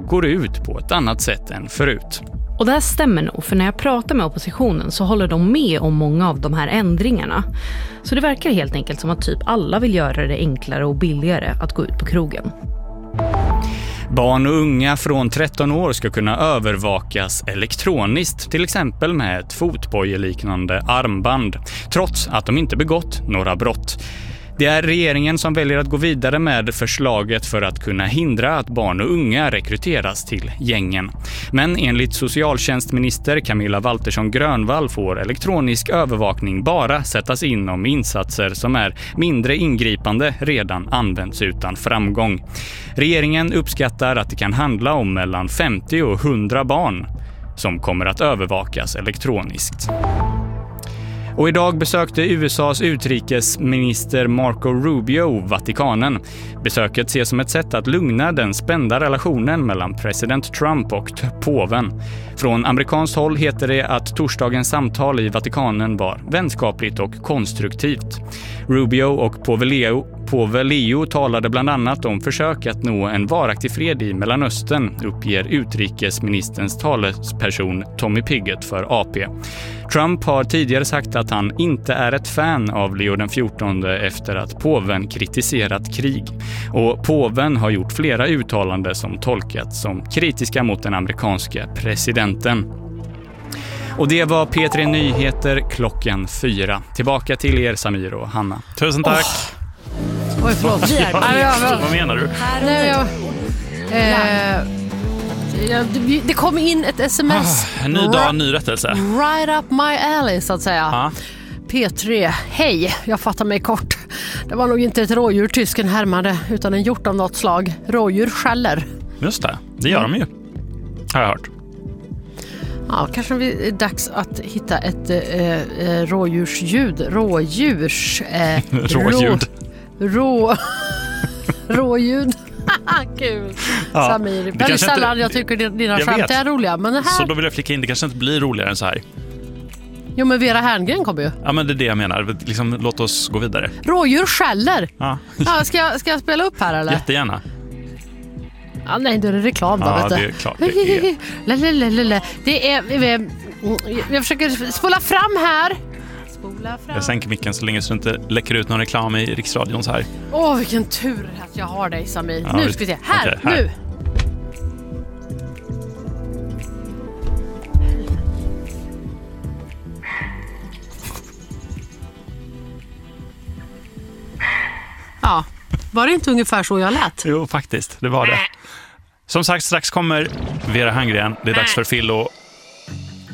går ut på ett annat sätt än förut. Och det här stämmer nog, för när jag pratar med oppositionen så håller de med om många av de här ändringarna. Så det verkar helt enkelt som att typ alla vill göra det enklare och billigare att gå ut på krogen. Barn och unga från 13 år ska kunna övervakas elektroniskt, till exempel med ett fotbojeliknande armband, trots att de inte begått några brott. Det är regeringen som väljer att gå vidare med förslaget för att kunna hindra att barn och unga rekryteras till gängen. Men enligt socialtjänstminister Camilla Waltersson Grönvall får elektronisk övervakning bara sättas in om insatser som är mindre ingripande redan används utan framgång. Regeringen uppskattar att det kan handla om mellan 50 och 100 barn som kommer att övervakas elektroniskt. Och idag besökte USAs utrikesminister Marco Rubio Vatikanen. Besöket ses som ett sätt att lugna den spända relationen mellan president Trump och påven. Från amerikanskt håll heter det att torsdagens samtal i Vatikanen var vänskapligt och konstruktivt. Rubio och påve Leo talade bland annat om försök att nå en varaktig fred i Mellanöstern, uppger utrikesministerns talesperson Tommy Pigott för AP. Trump har tidigare sagt att han inte är ett fan av Leo den 14 efter att påven kritiserat krig. Och påven har gjort flera uttalanden som tolkats som kritiska mot den amerikanska presidenten. Och det var P3 Nyheter klockan 4. Tillbaka till er, Samir och Hanna. Tusen tack. Oj, förlåt. Vad menar du? Det kom in ett sms. En ny dag, ny rättelse. Right up my alley, så att säga. P3, hej, jag fattar mig kort. Det var nog inte ett rådjur tysken härmade, utan en hjort av något slag. Rådjur skäller. Just det gör de ju. Har jag hört. Ja, kanske det är dags att hitta ett rådjursljud. Rådjud. Kul. Ja, Samir. Väldigt sällan jag tycker dina skämt är roliga. Men det här... Så då vill jag flika in, det kanske inte blir roligare än så här. Jo, men Vera Herngren kommer ju. Ja, men det är det jag menar. Liksom, låt oss gå vidare. Rådjur skäller. Ja. Ska jag spela upp här, eller? Jättegärna. Ja, nej, det är reklam då, vet du. Ja, det är klart det är. Det är... Jag försöker spola fram här. Jag sänker micken så länge så du inte läcker ut någon reklam i Riksradion så här. Åh, vilken tur att jag har dig, Samir. Ja, nu ska vi se. Här, okay, nu. Ja, var det inte ungefär så jag lät? Jo, faktiskt, det var det. Som sagt, strax kommer Vera Herngren. Det är dags för Phil och